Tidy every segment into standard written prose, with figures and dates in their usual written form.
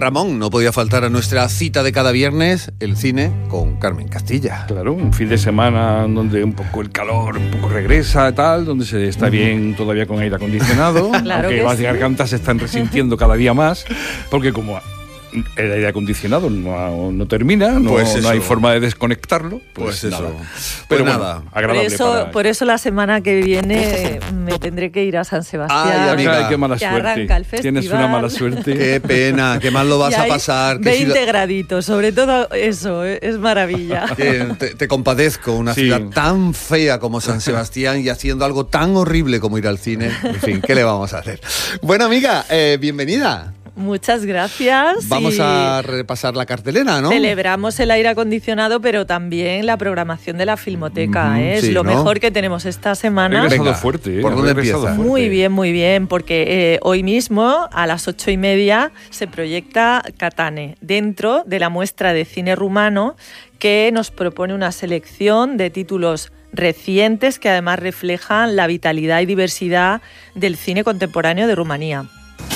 Ramón, no podía faltar a nuestra cita de cada viernes, el cine con Carmen Castilla. Claro, un fin de semana donde un poco el calor un poco regresa, tal, donde se está bien todavía con aire acondicionado, Claro, aunque las gargantas se están resintiendo cada día más, porque como el aire acondicionado no termina, no hay forma de desconectarlo. Pues eso. Nada. Pero bueno, nada. Agradable por eso la semana que viene me tendré que ir a San Sebastián. Ay, amiga. Ay, qué mala que suerte. arranca el festival. Tienes una mala suerte. Qué pena, qué mal lo vas Y a hay pasar. 20 graditos, sobre todo eso, es maravilla. Te compadezco, una ciudad tan fea como San Sebastián y haciendo algo tan horrible como ir al cine. En fin, ¿qué le vamos a hacer? Bueno, amiga, bienvenida. Muchas gracias. Vamos a repasar la cartelera, ¿no? Celebramos el aire acondicionado, pero también la programación de la Filmoteca. Es lo mejor que tenemos esta semana. Regresado fuerte, ¿por dónde empieza? Muy bien, porque hoy mismo a las 8:30 se proyecta Katane, dentro de la muestra de cine rumano, que nos propone una selección de títulos recientes que además reflejan la vitalidad y diversidad del cine contemporáneo de Rumanía.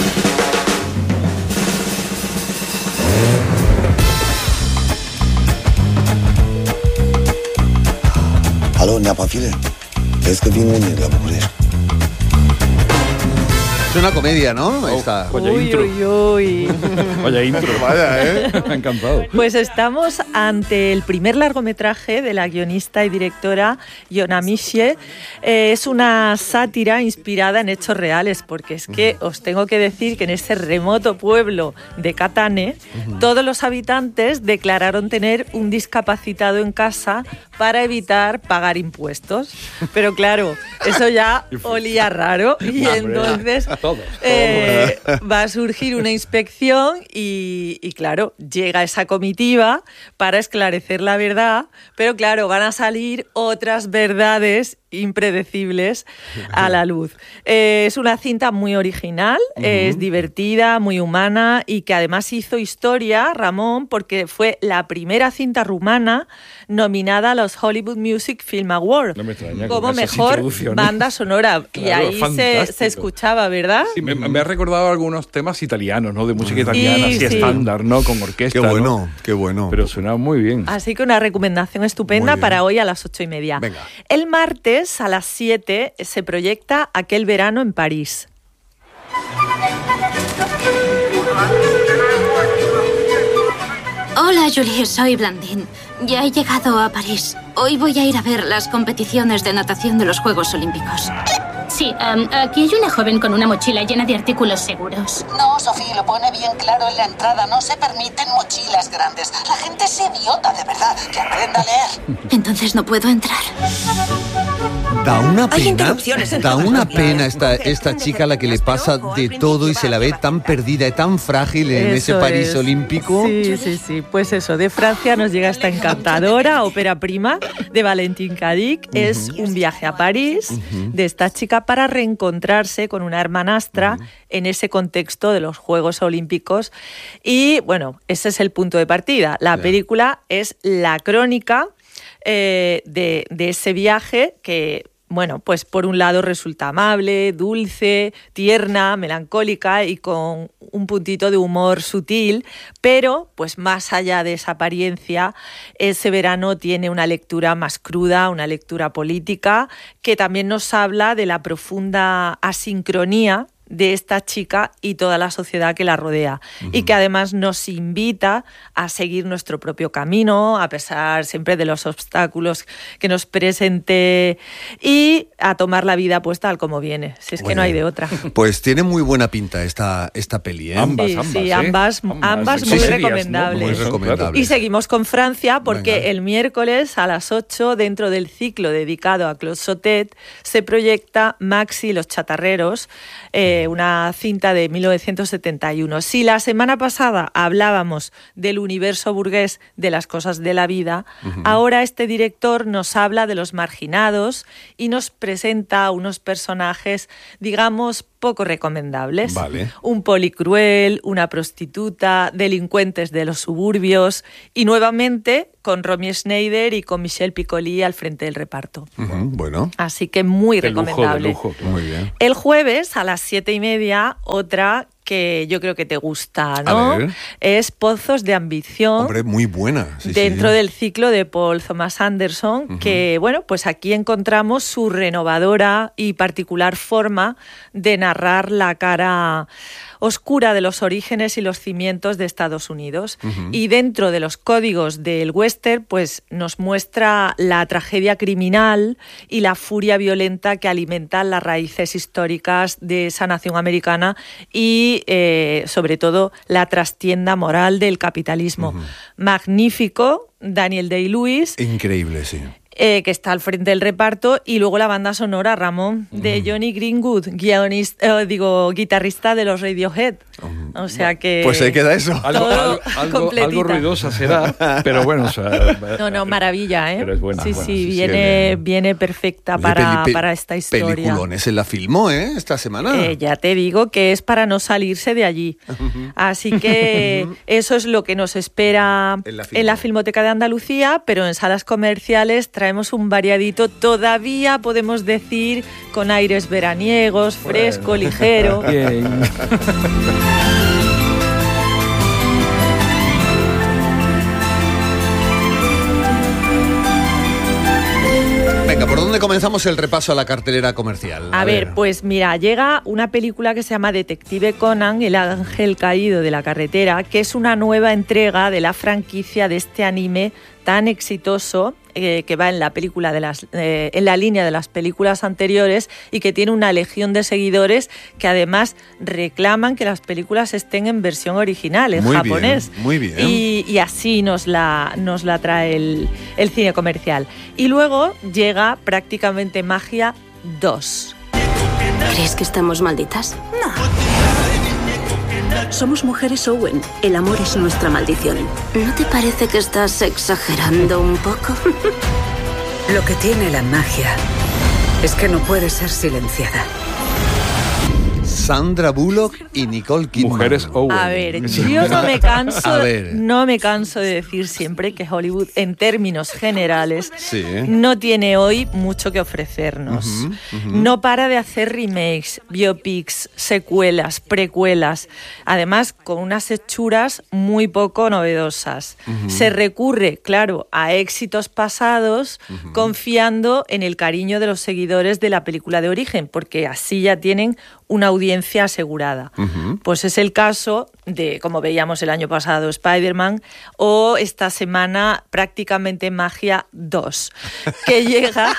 Alo, Neapafile, vezi că vin unii la București. Es una comedia, ¿no? Esta. Vaya intro. Vaya intro. Vaya, Me ha encantado. Pues estamos ante el primer largometraje de la guionista y directora Iona Mișe. Es una sátira inspirada en hechos reales, porque es que os tengo que decir que en ese remoto pueblo de Katane, todos los habitantes declararon tener un discapacitado en casa para evitar pagar impuestos. Pero claro, eso ya olía raro y entonces va a surgir una inspección y claro, llega esa comitiva para esclarecer la verdad, pero claro, van a salir otras verdades impredecibles a la luz. Es una cinta muy original, es divertida, muy humana y que además hizo historia, Ramón, porque fue la primera cinta rumana nominada a los Hollywood Music Film Awards como mejor banda sonora. Claro, y ahí se escuchaba, ¿verdad? Sí, me ha recordado algunos temas italianos, ¿no? De música italiana, así estándar, ¿no? Con orquesta. Qué bueno, ¿no? qué bueno. Pero suena muy bien. Así que una recomendación estupenda para hoy a las 8:30. Venga. El martes a las 7 se proyecta Aquel verano en París. Hola, Julie, soy Blandine. Ya he llegado a París. Hoy voy a ir a ver las competiciones de natación de los Juegos Olímpicos. Sí, aquí hay una joven con una mochila llena de artículos seguros. No, Sofía, lo pone bien claro en la entrada. No se permiten mochilas grandes. La gente es idiota, de verdad. Que aprenda a leer. Entonces no puedo entrar. Da una Hay pena, interrupciones en da todas una las vías. pena esta chica a la que le pasa de todo y se la ve tan perdida y tan frágil en ese París olímpico. Sí. Pues eso, de Francia nos llega esta encantadora ópera prima de Valentin Cadic. Es un viaje a París de esta chica para reencontrarse con una hermanastra en ese contexto de los Juegos Olímpicos. Y bueno, ese es el punto de partida. La película es la crónica de ese viaje que, bueno, pues por un lado resulta amable, dulce, tierna, melancólica y con un puntito de humor sutil, pero pues más allá de esa apariencia, ese verano tiene una lectura más cruda, una lectura política, que también nos habla de la profunda asincronía de esta chica y toda la sociedad que la rodea, y que además nos invita a seguir nuestro propio camino, a pesar siempre de los obstáculos que nos presente, y a tomar la vida pues tal como viene, si es que no hay de otra. Pues tiene muy buena pinta esta peli, ¿eh? Ambas muy recomendables. Muy recomendables. Y seguimos con Francia porque el miércoles a las 8, dentro del ciclo dedicado a Claude Sautet, se proyecta Maxi y los chatarreros, una cinta de 1971. Si la semana pasada hablábamos del universo burgués de las cosas de la vida, ahora este director nos habla de los marginados y nos presenta unos personajes, digamos, poco recomendables. Vale. Un poli cruel, una prostituta, delincuentes de los suburbios y nuevamente con Romy Schneider y con Michel Piccoli al frente del reparto. Bueno. Así que muy recomendable. Lujo. Muy bien. El jueves a las 7:30, otra que yo creo que te gusta, ¿no? Es Pozos de ambición. Hombre, muy buena. Sí, dentro del ciclo de Paul Thomas Anderson, que, bueno, pues aquí encontramos su renovadora y particular forma de narrar la cara oscura de los orígenes y los cimientos de Estados Unidos. Y dentro de los códigos del western, pues nos muestra la tragedia criminal y la furia violenta que alimentan las raíces históricas de esa nación americana y, sobre todo, la trastienda moral del capitalismo. Magnífico, Daniel Day-Lewis. Increíble, sí. Que está al frente del reparto, y luego la banda sonora, Ramón, de Johnny Greenwood, guitarrista de los Radiohead. O sea que... Pues ahí queda eso. Algo ruidosa será, pero bueno. O sea, no, maravilla, ¿eh? Pero es buena. Sí, viene perfecta para esta historia. Peliculones, se la filmó, esta semana. Ya te digo que es para no salirse de allí. Así que eso es lo que nos espera en la Filmoteca de Andalucía, pero en salas comerciales traemos un variadito, todavía podemos decir, con aires veraniegos, fresco, ligero. Bien. Venga, ¿por dónde comenzamos el repaso a la cartelera comercial? A ver, pues mira, llega una película que se llama Detective Conan, el ángel caído de la carretera, que es una nueva entrega de la franquicia de este anime tan exitoso, que va en la película en la línea de las películas anteriores, y que tiene una legión de seguidores que además reclaman que las películas estén en versión original, en japonés. Muy bien. Y así nos la trae el cine comercial. Y luego llega Prácticamente Magia 2. ¿Crees que estamos malditas? No. Somos mujeres Owen. El amor es nuestra maldición. ¿No te parece que estás exagerando un poco? Lo que tiene la magia es que no puede ser silenciada. Sandra Bullock y Nicole Kidman. Mujeres Owen. A ver, yo no me canso de decir siempre que Hollywood, en términos generales, no tiene hoy mucho que ofrecernos. No para de hacer remakes, biopics, secuelas, precuelas, además con unas hechuras muy poco novedosas. Se recurre, claro, a éxitos pasados, confiando en el cariño de los seguidores de la película de origen, porque así ya tienen una audiencia asegurada. Pues es el caso de, como veíamos el año pasado, Spider-Man, o esta semana Prácticamente Magia 2, que llega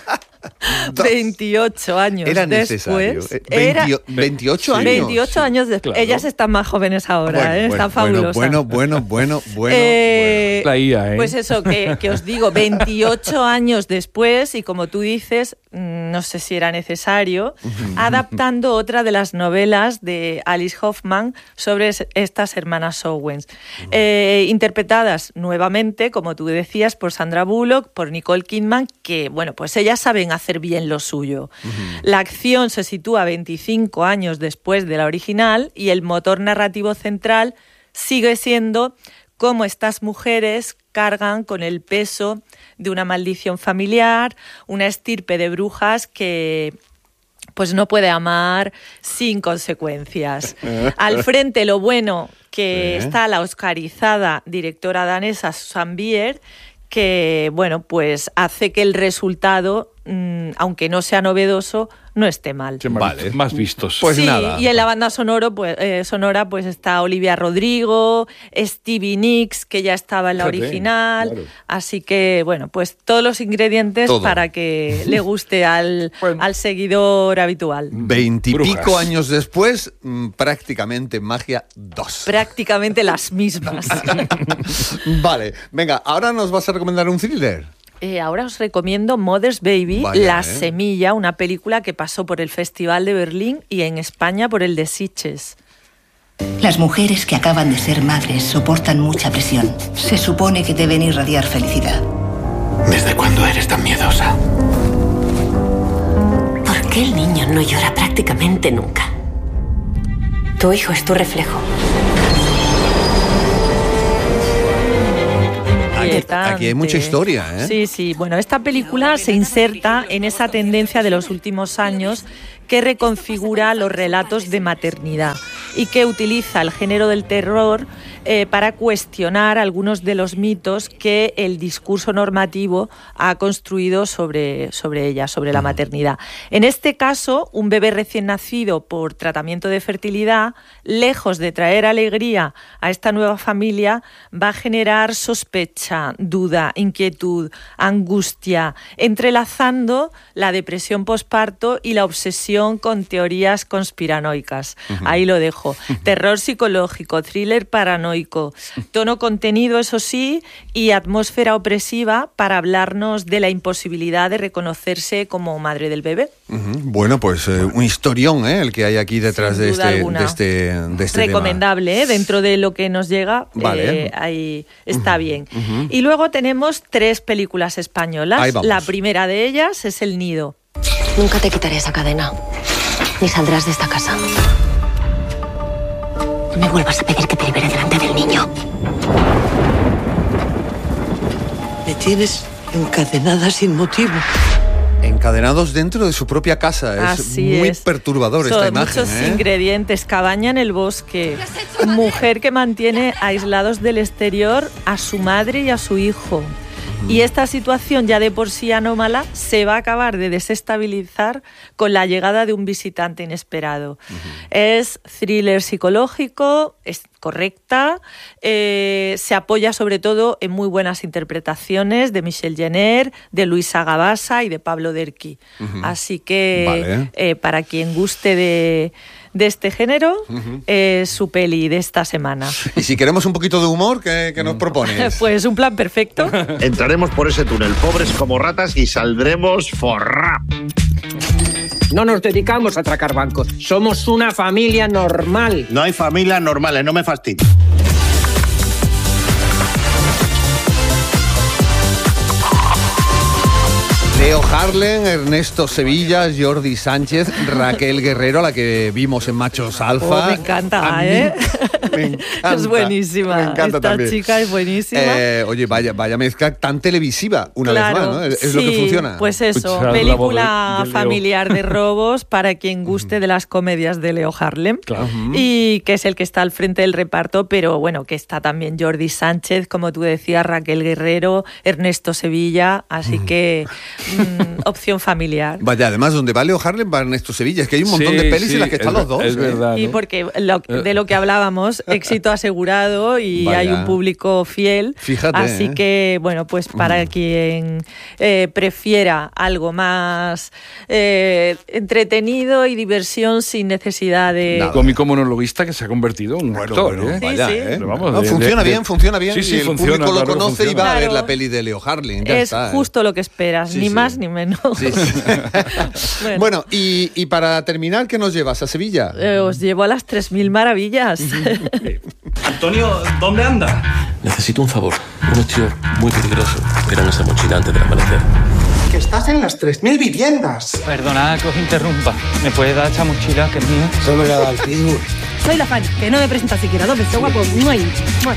28 años era después. Necesario. 28 años. 28 años después. Claro. Ellas están más jóvenes ahora, están fabulosas. Bueno. La IA, Pues eso, que os digo, 28 años después, y como tú dices, no sé si era necesario, adaptando otra de las novelas de Alice Hoffman sobre estas hermanas Owens, interpretadas nuevamente, como tú decías, por Sandra Bullock, por Nicole Kidman, que, bueno, pues ellas saben hacer bien lo suyo. La acción se sitúa 25 años después de la original, y el motor narrativo central sigue siendo cómo estas mujeres cargan con el peso de una maldición familiar, una estirpe de brujas que pues no puede amar sin consecuencias. Al frente, lo bueno, que está la oscarizada directora danesa Susanne Bier, que, bueno, pues hace que el resultado, aunque no sea novedoso, no esté mal. Vale, más vistos. Pues sí, nada. Y en la banda sonora pues está Olivia Rodrigo, Stevie Nicks, que ya estaba en la original. Claro. Así que, bueno, pues todos los ingredientes para que le guste al seguidor habitual. 20 y pico años después, Prácticamente Magia 2. Prácticamente las mismas. Vale, venga, ahora nos vas a recomendar un thriller. Ahora os recomiendo Mother's Baby, La Semilla, una película que pasó por el Festival de Berlín y en España por el de Sitges. Las mujeres que acaban de ser madres soportan mucha presión. Se supone que deben irradiar felicidad. ¿Desde cuándo eres tan miedosa? ¿Por qué el niño no llora prácticamente nunca? Tu hijo es tu reflejo. Aquí hay mucha historia, ¿eh? Sí. Bueno, esta película se inserta en esa tendencia de los últimos años que reconfigura los relatos de maternidad. y que utiliza el género del terror para cuestionar algunos de los mitos que el discurso normativo ha construido sobre ella, sobre la maternidad. En este caso, un bebé recién nacido por tratamiento de fertilidad, lejos de traer alegría a esta nueva familia, va a generar sospecha, duda, inquietud, angustia, entrelazando la depresión posparto y la obsesión con teorías conspiranoicas. Ahí lo dejo. Terror psicológico, thriller paranoico, tono contenido, eso sí, y atmósfera opresiva para hablarnos de la imposibilidad de reconocerse como madre del bebé. Bueno, pues un historión, el que hay aquí detrás de este recomendable, tema. Dentro de lo que nos llega, vale. Ahí está bien. Y luego tenemos 3 películas españolas. La primera de ellas es El Nido. Nunca te quitaré esa cadena, ni saldrás de esta casa. No me vuelvas a pedir que te libere delante del niño. Me tienes encadenada sin motivo. Encadenados dentro de su propia casa. Es muy perturbador esta imagen. Muchos ingredientes. Cabaña en el bosque. Mujer que mantiene aislados del exterior a su madre y a su hijo. Y esta situación ya de por sí anómala se va a acabar de desestabilizar con la llegada de un visitante inesperado. Es thriller psicológico, es correcta, se apoya sobre todo en muy buenas interpretaciones de Michelle Jenner, de Luisa Gabasa y de Pablo Derqui. Así que para quien guste de este género, su peli de esta semana. Y si queremos un poquito de humor, ¿qué nos propones? Pues un plan perfecto. Entraremos por ese túnel, pobres como ratas, y saldremos forrá. No nos dedicamos a atracar bancos. Somos una familia normal. No hay familias normales, no me fastidies. Leo Harlem, Ernesto Sevilla, Jordi Sánchez, Raquel Guerrero, a la que vimos en Machos Alfa. Me encanta, Me encanta. Es buenísima. Me encanta Esta también. chica es buenísima. Oye, vaya mezcla tan televisiva, una vez más, ¿no? Es lo que funciona. Pues eso, película familiar de robos para quien guste de las comedias de Leo Harlem. Claro. Y que es el que está al frente del reparto, pero bueno, que está también Jordi Sánchez, como tú decías, Raquel Guerrero, Ernesto Sevilla, así que opción familiar. Vaya, además, donde va Leo Harlem va Ernesto Sevilla. Es que hay un montón de pelis en las que están los dos. Es verdad, ¿no? Y porque de lo que hablábamos, éxito asegurado y Vaya. hay un público fiel. Fíjate. Así que, bueno, pues para quien prefiera algo más entretenido y diversión sin necesidad de... Cómico monologuista que se ha convertido en un actor. Vaya, sí. Pero vamos, funciona bien. Sí, y el funciona, público lo claro, conoce y va funciona. a ver la peli de Leo Harlem. Ya es está, justo lo que esperas, ni más ni menos. Bueno, y para terminar, ¿qué nos llevas a Sevilla? Os llevo a las 3000 maravillas. Antonio, ¿dónde anda? Necesito un favor. Unos tíos muy peligrosos eran esa mochila antes del amanecer. Que estás en las 3000 viviendas. Perdona que os interrumpa. ¿Me puede dar esta mochila que es mía? Solo le ha dado el pitbull. Soy la Fanny, que no me presenta siquiera 2 veces, guapo. No hay.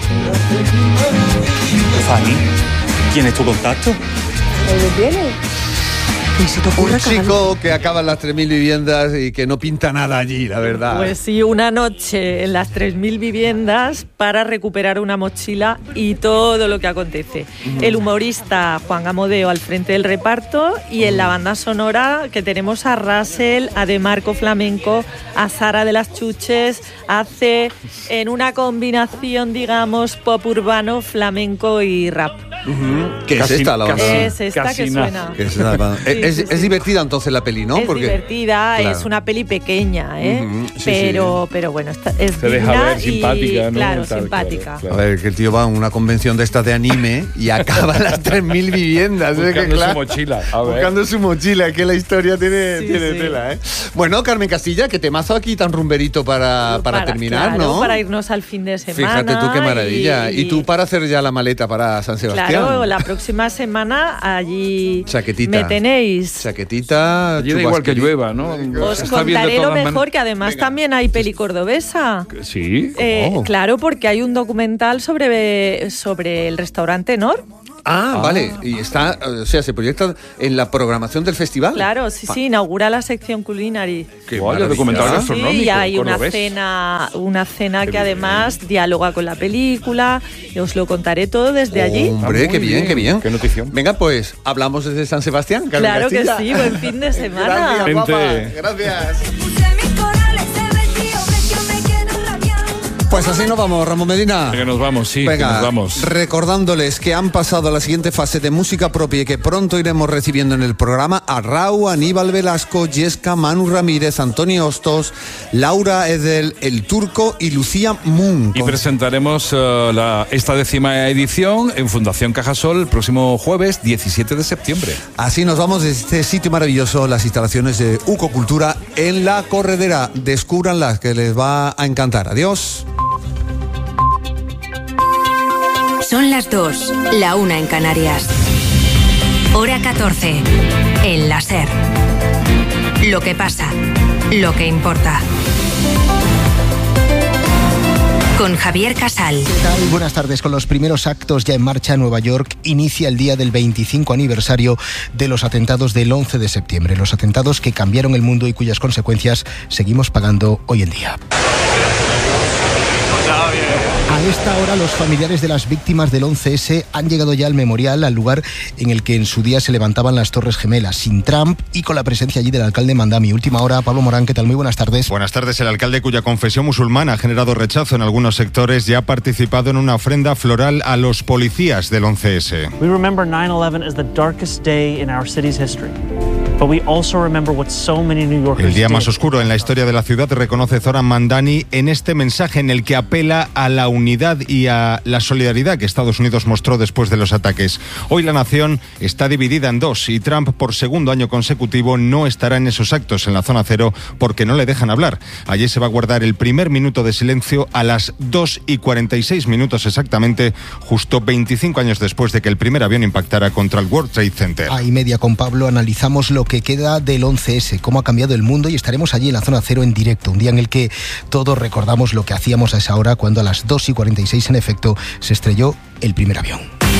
Fanny, ¿quién es tu contacto? ¿Dónde viene? Un chico que acaba en las 3000 viviendas y que no pinta nada allí, la verdad. Pues sí, una noche en las 3000 viviendas para recuperar una mochila y todo lo que acontece. El humorista Juan Amodeo al frente del reparto y en la banda sonora que tenemos a Russell, a De Marco Flamenco, a Sara de las Chuches, hace en una combinación, digamos, pop urbano, flamenco y rap. ¿Qué es esta la banda? Es esta que suena. Es divertida entonces la peli, ¿no? Es divertida, claro. Es una peli pequeña, pero bueno, es se deja digna ver, simpática, y, ¿no? claro, Tal, simpática. claro. A ver, que el tío va a una convención de estas de anime y acaba en las 3000 viviendas. Buscando su mochila. Buscando su mochila, que la historia tiene Sí. tela, ¿eh? Bueno, Carmen Castilla, que temazo aquí tan rumberito para terminar, claro, ¿no? para irnos al fin de semana. Fíjate tú qué maravilla. Y tú para hacer ya la maleta para San Sebastián. Claro, la próxima semana allí Chaquetita. me tenéis. Chaquetita, Allí da igual que llueva, ¿no? Os Está bien de contaré lo todas mejor, que además también hay peli cordobesa. Sí. Claro, porque hay un documental sobre el restaurante Nor. Vale. Y está, o sea, se proyecta en la programación del festival. Claro, sí, inaugura la sección culinary. Qué guay, documental gastronómico. Sí, y hay una cena que además dialoga con la película. Os lo contaré todo desde allí. Hombre, qué bien. Qué notición. Venga, pues, hablamos desde San Sebastián. Claro que sí, buen fin de semana. Gracias, guapa. Gracias. Pues así nos vamos, Ramón Medina. Que nos vamos, sí, venga, que nos vamos. Recordándoles que han pasado a la siguiente fase de música propia y que pronto iremos recibiendo en el programa a Rau, Aníbal Velasco, Yesca, Manu Ramírez, Antonio Hostos, Laura Edel, El Turco y Lucía Moon. Y presentaremos esta 10ª edición en Fundación Cajasol el próximo jueves 17 de septiembre. Así nos vamos de este sitio maravilloso, las instalaciones de UCO Cultura en La Corredera. Descúbranlas, que les va a encantar. Adiós. Son las 2, la 1 en Canarias. Hora 14, en la SER. Lo que pasa, lo que importa. Con Javier Casal. ¿Qué tal? Buenas tardes. Con los primeros actos ya en marcha, Nueva York inicia el día del 25 aniversario de los atentados del 11 de septiembre. Los atentados que cambiaron el mundo y cuyas consecuencias seguimos pagando hoy en día. A esta hora los familiares de las víctimas del 11S han llegado ya al memorial, al lugar en el que en su día se levantaban las Torres Gemelas, sin Trump y con la presencia allí del alcalde Mandami. Última hora, Pablo Morán, ¿qué tal? Muy buenas tardes. Buenas tardes. El alcalde, cuya confesión musulmana ha generado rechazo en algunos sectores, ya ha participado en una ofrenda floral a los policías del 11S. We remember 9/11 as the darkest day in our city's history. But we also remember what so many New Yorkers El día más did. oscuro en la historia de la ciudad, reconoce Zoran Mandani en este mensaje en el que apela a la unidad y a la solidaridad que Estados Unidos mostró después de los ataques. Hoy la nación está dividida en dos y Trump, por segundo año consecutivo, no estará en esos actos en la zona cero porque no le dejan hablar. Allí se va a guardar el primer minuto de silencio a las 2:46 exactamente, justo 25 años después de que el primer avión impactara contra el World Trade Center. A y media con Pablo analizamos lo que queda del 11S, cómo ha cambiado el mundo, y estaremos allí en la zona cero en directo, un día en el que todos recordamos lo que hacíamos a esa hora cuando a las 2:46 en efecto se estrelló el primer avión.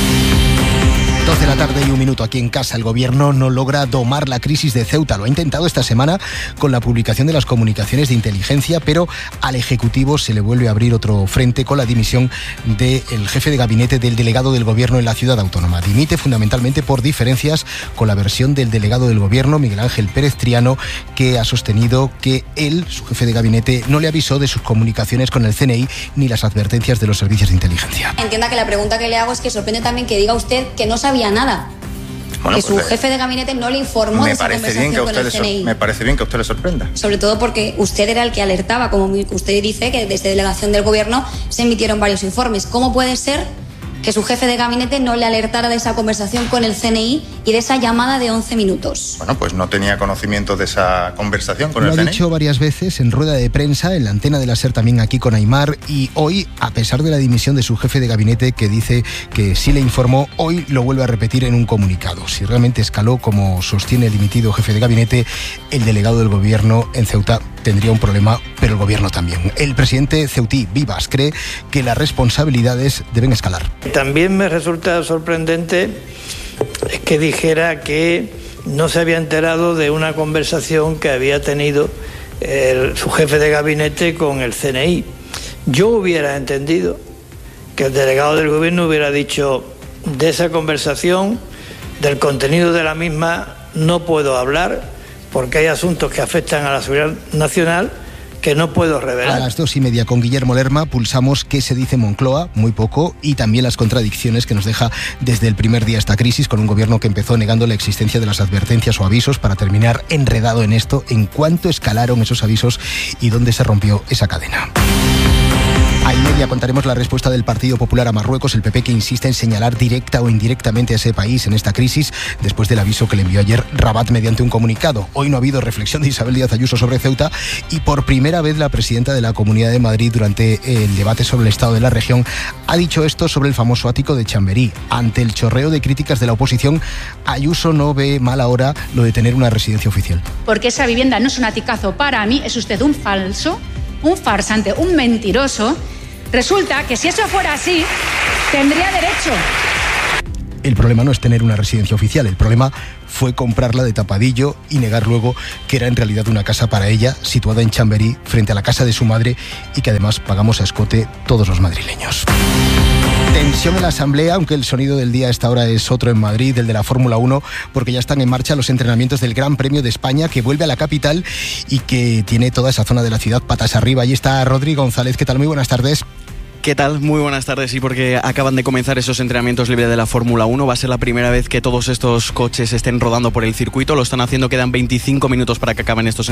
2 de la tarde y 1 minuto aquí en casa. El gobierno no logra domar la crisis de Ceuta. Lo ha intentado esta semana con la publicación de las comunicaciones de inteligencia, pero al Ejecutivo se le vuelve a abrir otro frente con la dimisión del jefe de gabinete del delegado del gobierno en la ciudad autónoma. Dimite fundamentalmente por diferencias con la versión del delegado del gobierno, Miguel Ángel Pérez Triano, que ha sostenido que él, su jefe de gabinete, no le avisó de sus comunicaciones con el CNI ni las advertencias de los servicios de inteligencia. Entienda que la pregunta que le hago es que sorprende también que diga usted que no sabía nada. Bueno, que su jefe de gabinete no le informó de esa conversación con el CNI. Me parece bien que a usted le sorprenda. Sobre todo porque usted era el que alertaba, como usted dice, que desde delegación del gobierno se emitieron varios informes. ¿Cómo puede ser que su jefe de gabinete no le alertara de esa conversación con el CNI y de esa llamada de 11 minutos? Bueno, pues no tenía conocimiento de esa conversación con el CNI. Lo ha dicho varias veces en rueda de prensa, en la antena de la SER también aquí con Aimar, y hoy, a pesar de la dimisión de su jefe de gabinete, que dice que sí le informó, hoy lo vuelve a repetir en un comunicado. Si realmente escaló, como sostiene el dimitido jefe de gabinete, el delegado del gobierno en Ceuta tendría un problema, pero el gobierno también. El presidente ceutí, Vivas, cree que las responsabilidades deben escalar. También me resulta sorprendente que dijera que no se había enterado de una conversación que había tenido su jefe de gabinete con el CNI. Yo hubiera entendido que el delegado del gobierno hubiera dicho: de esa conversación, del contenido de la misma, no puedo hablar porque hay asuntos que afectan a la seguridad nacional que no puedo revelar. A las 2:30 con Guillermo Lerma pulsamos qué se dice Moncloa, muy poco, y también las contradicciones que nos deja desde el primer día esta crisis, con un gobierno que empezó negando la existencia de las advertencias o avisos para terminar enredado en esto, en cuánto escalaron esos avisos y dónde se rompió esa cadena. A y media contaremos la respuesta del Partido Popular a Marruecos, el PP, que insiste en señalar directa o indirectamente a ese país en esta crisis, después del aviso que le envió ayer Rabat mediante un comunicado. Hoy no ha habido reflexión de Isabel Díaz Ayuso sobre Ceuta, y por primera vez la presidenta de la Comunidad de Madrid, durante el debate sobre el estado de la región, ha dicho esto sobre el famoso ático de Chamberí. Ante el chorreo de críticas de la oposición, Ayuso no ve mal ahora lo de tener una residencia oficial. Porque esa vivienda no es un aticazo para mí, es usted un falso, un farsante, un mentiroso. Resulta que si eso fuera así, tendría derecho. el problema no es tener una residencia oficial, el problema fue comprarla de tapadillo y negar luego que era en realidad una casa para ella, situada en Chamberí, frente a la casa de su madre, y que además pagamos a escote todos los madrileños. Tensión en la Asamblea, aunque el sonido del día a esta hora es otro en Madrid, el de la Fórmula 1, porque ya están en marcha los entrenamientos del Gran Premio de España, que vuelve a la capital y que tiene toda esa zona de la ciudad patas arriba. Allí está Rodrigo González. ¿Qué tal? Muy buenas tardes. ¿Qué tal? Muy buenas tardes. Sí, porque acaban de comenzar esos entrenamientos libres de la Fórmula 1. Va a ser la primera vez que todos estos coches estén rodando por el circuito. Lo están haciendo, quedan 25 minutos para que acaben estos